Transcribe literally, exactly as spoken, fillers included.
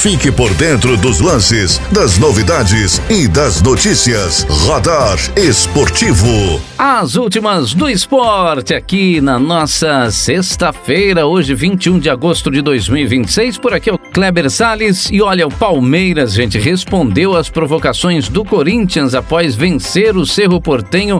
Fique por dentro dos lances, das novidades e das notícias. Radar Esportivo. As últimas do esporte aqui na nossa sexta-feira, hoje vinte e um de agosto de dois mil e vinte e seis. Por aqui é o Kleber Salles. E olha, o Palmeiras, gente, respondeu às provocações do Corinthians após vencer o Cerro Porteño